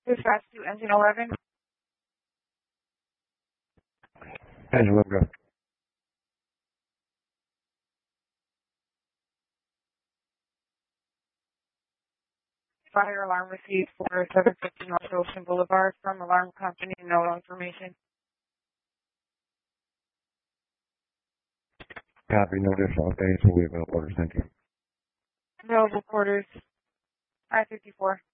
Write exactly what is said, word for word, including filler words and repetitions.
Dispatch to engine eleven. Engine eleven, go. Fire alarm received for seven fifty North Ocean Boulevard from alarm company. No information. Copy, no additional updates. We'll leave no orders. Thank you. Available quarters I fifty-four.